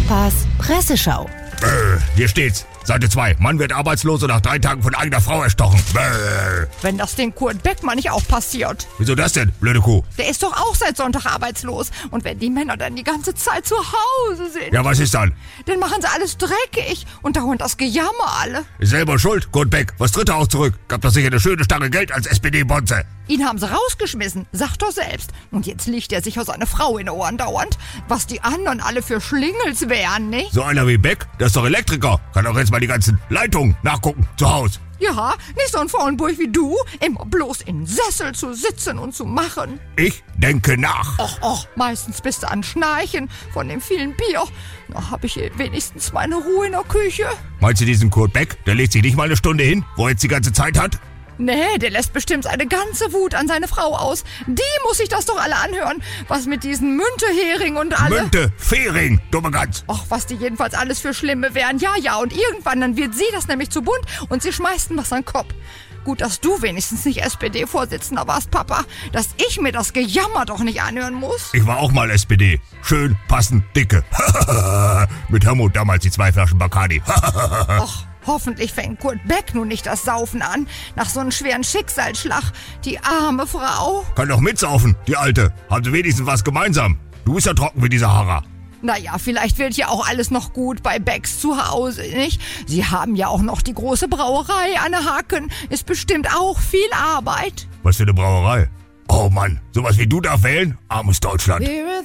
Papas Presseschau. Hier steht's. Seite 2. Mann wird arbeitslos und nach 3 Tagen von eigener Frau erstochen. Wenn das den Kurt Beckmann nicht auch passiert. Wieso das denn, blöde Kuh? Der ist doch auch seit Sonntag arbeitslos. Und wenn die Männer dann die ganze Zeit zu Hause sind, Ja, was ist dann? dann machen sie alles dreckig und dauernd das Gejammer alle. Ist selber schuld, Kurt Beck. Was tritt er auch zurück? Gab doch sicher eine schöne Stange Geld als SPD-Bonze. Ihn haben sie rausgeschmissen, sagt er selbst. Und jetzt liegt er sicher seine Frau in den Ohren dauernd. Was die anderen alle für Schlingels wären, nicht? So einer wie Beck, der ist doch Elektriker. Kann doch jetzt mal die ganzen Leitungen nachgucken, zu Hause. Ja, nicht so ein Faulenburg wie du, immer bloß in Sessel zu sitzen und zu machen. Ich denke nach. Och, meistens bist du an Schnarchen von dem vielen Bier. Na, hab ich wenigstens meine Ruhe in der Küche. Meinst du diesen Kurt Beck, der legt sich nicht mal eine Stunde hin, wo er jetzt die ganze Zeit hat? Nee, der lässt bestimmt seine ganze Wut an seine Frau aus. Die muss sich das doch alle anhören. Was mit diesen Müntehering und alle... Münte, Fehring, dumme Gans. Och, was die jedenfalls alles für Schlimme wären. Ja, und irgendwann, dann wird sie das nämlich zu bunt und sie schmeißt was an den Kopf. Gut, dass du wenigstens nicht SPD-Vorsitzender warst, Papa. Dass ich mir das Gejammer doch nicht anhören muss. Ich war auch mal SPD. Schön, passend, dicke. Mit Helmut damals die 2 Flaschen Bacardi. Och, hoffentlich fängt Kurt Beck nun nicht das Saufen an. Nach so einem schweren Schicksalsschlag. Die arme Frau. Kann doch mitsaufen, die Alte. Haben sie wenigstens was gemeinsam. Du bist ja trocken wie dieser Harrer. Naja, vielleicht wird ja auch alles noch gut bei Becks zu Hause, nicht? Sie haben ja auch noch die große Brauerei an der Haken. Ist bestimmt auch viel Arbeit. Was für eine Brauerei. Oh Mann, sowas wie du darf wählen? Armes Deutschland. We're a